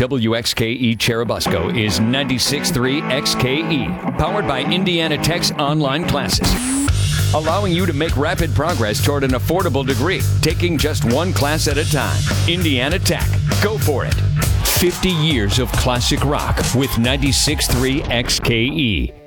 WXKE Cherubusco is 96.3 XKE, powered by Indiana Tech's online classes, allowing you to make rapid progress toward an affordable degree, taking just one class at a time. Indiana Tech. Go for it. 50 years of classic rock with 96.3 XKE.